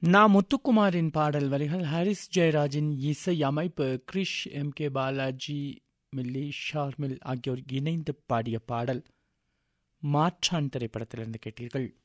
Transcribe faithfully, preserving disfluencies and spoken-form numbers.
நா. முத்துக்குமாரின் பாடல் வரிகள், ஹாரிஸ் ஜெயராஜின் இசை அமைப்பு, Girish, M K Balaji, milli ஷார்மில் ஆகியோர் இணைந்து பாடிய பாடல் மாற்றான் திரைப்படத்திலிருந்து கேட்டீர்கள்.